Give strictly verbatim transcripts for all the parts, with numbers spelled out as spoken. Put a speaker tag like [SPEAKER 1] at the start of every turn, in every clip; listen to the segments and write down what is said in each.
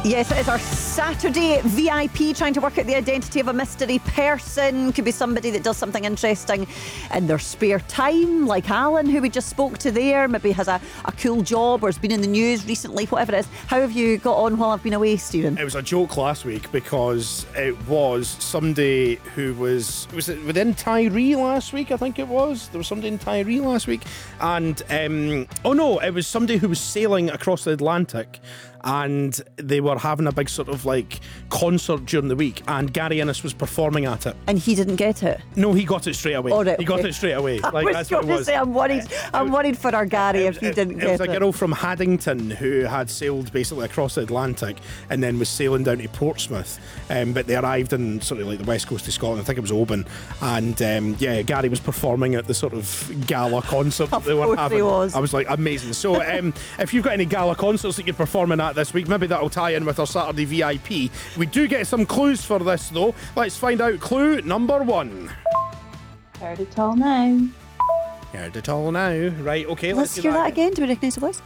[SPEAKER 1] Yes, it is our Saturday V I P, trying to work out the identity of a mystery person. Could be somebody that does something interesting in their spare time, like Alan, who we just spoke to there. Maybe has a, a cool job or has been in the news recently, whatever it is. How have you got on while I've been away, Stephen?
[SPEAKER 2] It was a joke last week because it was somebody who was, was it within Tyree last week, I think it was. There was somebody in Tyree last week. And, um, oh no, it was somebody who was sailing across the Atlantic, and they were having a big sort of like concert during the week, and Gary Innes was performing at it.
[SPEAKER 1] And he didn't get it?
[SPEAKER 2] No, he got it straight away.
[SPEAKER 1] Oh, right,
[SPEAKER 2] he got
[SPEAKER 1] okay.
[SPEAKER 2] it straight away.
[SPEAKER 1] I
[SPEAKER 2] Like,
[SPEAKER 1] was
[SPEAKER 2] that's
[SPEAKER 1] going
[SPEAKER 2] what it
[SPEAKER 1] to
[SPEAKER 2] was.
[SPEAKER 1] say, I'm worried, I'm worried for our Gary
[SPEAKER 2] It
[SPEAKER 1] if he
[SPEAKER 2] was-
[SPEAKER 1] didn't
[SPEAKER 2] it,
[SPEAKER 1] get
[SPEAKER 2] it was a
[SPEAKER 1] it.
[SPEAKER 2] girl from Haddington who had sailed basically across the Atlantic and then was sailing down to Portsmouth, um, but they arrived in sort of like the west coast of Scotland. I think it was Oban, and um, yeah, Gary was performing at the sort of gala concert that
[SPEAKER 1] Of
[SPEAKER 2] they were
[SPEAKER 1] course
[SPEAKER 2] having.
[SPEAKER 1] he was.
[SPEAKER 2] I was like, amazing. So um, if you've got any gala concerts that you're performing at this week, maybe that'll tie in with our Saturday V I P. We do get some clues for this though. Let's find out clue number one.
[SPEAKER 3] Heard it all now.
[SPEAKER 2] Heard it all now. Right, okay,
[SPEAKER 1] Let's
[SPEAKER 2] let's, do
[SPEAKER 1] hear that again. Do we recognise the voice?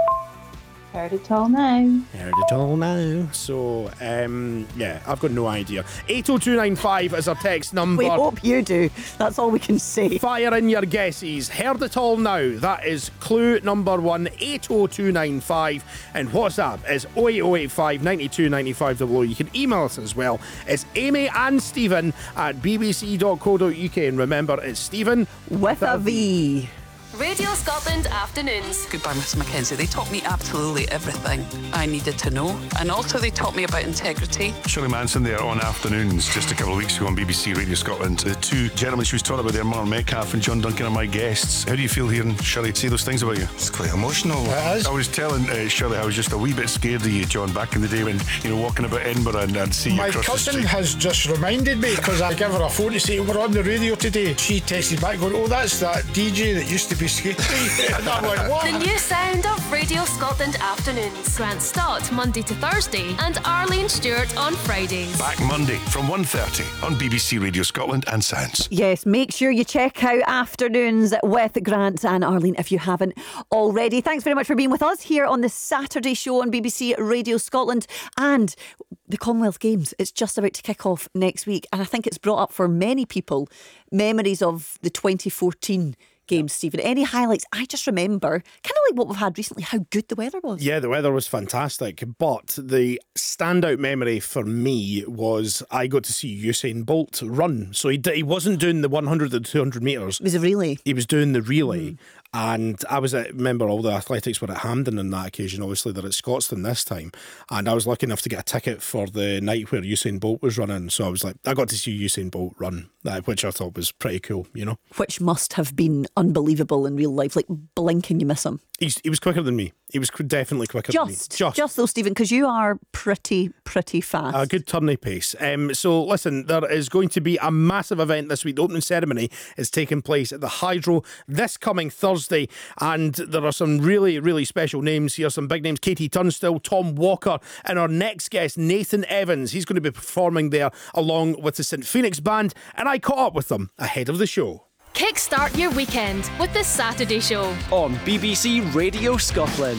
[SPEAKER 3] Heard it all now.
[SPEAKER 2] Heard it all now. So, um, yeah, I've got no idea. eight oh two nine five is our text number.
[SPEAKER 1] We hope you do. That's all we can say.
[SPEAKER 2] Fire in your guesses. Heard it all now. That is clue number one, eight oh two nine five. And WhatsApp is oh eight oh eight five, nine two nine five double oh. You can email us as well. It's Amy and Stephen at b b c dot co dot u k. And remember, it's Stephen
[SPEAKER 1] With a V.
[SPEAKER 4] Radio Scotland Afternoons.
[SPEAKER 5] Goodbye, Mister Mackenzie. They taught me absolutely everything I needed to know. And also they taught me about integrity.
[SPEAKER 6] Shirley Manson there on Afternoons just a couple of weeks ago on B B C Radio Scotland. The two gentlemen she was talking about there, Mark Metcalf and John Duncan, are my guests. How do you feel hearing Shirley say those things about you?
[SPEAKER 7] It's quite emotional. It is.
[SPEAKER 6] I was telling uh, Shirley I was just a wee bit scared of you, John, back in the day when, you know, walking about Edinburgh and I'd see you
[SPEAKER 7] My
[SPEAKER 6] across the
[SPEAKER 7] cousin
[SPEAKER 6] street.
[SPEAKER 7] has just reminded me, because I gave her a phone to say we're on the radio today. She texted back going, oh, that's that D J that used to be skating. And I'm like, what?
[SPEAKER 4] The new sound of Radio Scotland Afternoons. Grant Stott, Monday to Thursday, and Arlene Stewart on Fridays.
[SPEAKER 6] Back Monday from one thirty on B B C Radio Scotland and Sounds.
[SPEAKER 1] Yes, make sure you check out Afternoons with Grant and Arlene if you haven't already. Thanks very much for being with us here on the Saturday show on B B C Radio Scotland. And the Commonwealth Games, it's just about to kick off next week. And I think it's brought up for many people memories of the twenty fourteen games, Stephen. Any highlights? I just remember, kind of like what we've had recently, how good the weather was.
[SPEAKER 2] Yeah, the weather was fantastic, but the standout memory for me was I got to see Usain Bolt run. So he d- he wasn't doing the one hundred and two hundred metres.
[SPEAKER 1] It was a relay.
[SPEAKER 2] He was doing the relay. Mm. And I was at, remember all the athletics were at Hampden on that occasion. Obviously they're at Scotstoun this time. And I was lucky enough to get a ticket for the night where Usain Bolt was running. So I was like, I got to see Usain Bolt run, which I thought was pretty cool, you know.
[SPEAKER 1] Which must have been unbelievable in real life. Like, blink and you miss him.
[SPEAKER 2] He's, he was quicker than me. He was definitely quicker
[SPEAKER 1] just,
[SPEAKER 2] than me. Just.
[SPEAKER 1] Just though, Stephen, because you are pretty, pretty fast.
[SPEAKER 2] A good turny pace. Um, so listen, there is going to be a massive event this week. The opening ceremony is taking place at the Hydro this coming Thursday. And there are some really, really special names here. Some big names. Katie Tunstall, Tom Walker. And our next guest, Nathan Evans. He's going to be performing there along with the Saint Phoenix Band. And I caught up with them ahead of the show.
[SPEAKER 4] Kickstart your weekend with the Saturday show
[SPEAKER 8] on B B C Radio Scotland.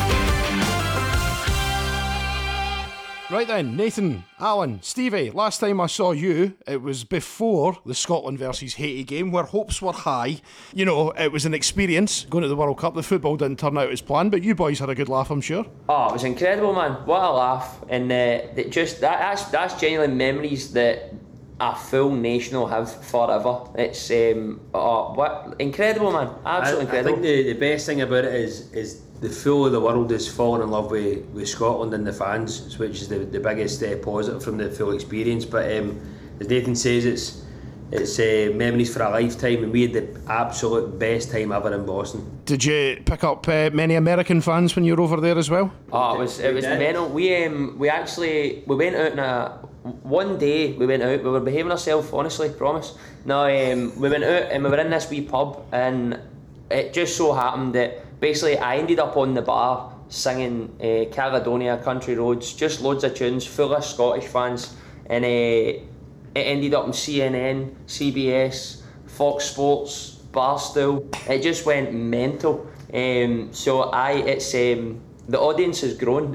[SPEAKER 2] Right then, Nathan, Alan, Stevie, last time I saw you, it was before the Scotland versus Haiti game where hopes were high. You know, it was an experience going to the World Cup. The football didn't turn out as planned, but you boys had a good laugh, I'm sure.
[SPEAKER 9] Oh, it was incredible, man. What a laugh. And uh, that just that, that's, that's genuinely memories that a full nation will have forever. It's um, oh, what incredible, man. Absolutely
[SPEAKER 10] I,
[SPEAKER 9] incredible.
[SPEAKER 10] I think the, the best thing about it is is the full of the world is falling in love with, with Scotland and the fans, which is the, the biggest uh, positive from the full experience. But um, as Nathan says, it's it's uh, memories for a lifetime, and we had the absolute best time ever in Boston.
[SPEAKER 2] Did you pick up uh, many American fans when you were over there as well?
[SPEAKER 9] Oh, it was it was mental. We um we actually we went out in a one day we went out. We were behaving ourselves, honestly, promise. No, um, we went out and we were in this wee pub, and it just so happened that basically I ended up on the bar singing uh, Caledonia, Country Roads, just loads of tunes, full of Scottish fans, and uh, it ended up on C N N, C B S, Fox Sports, Barstool. It just went mental. Um, so I, it's um, the audience has grown.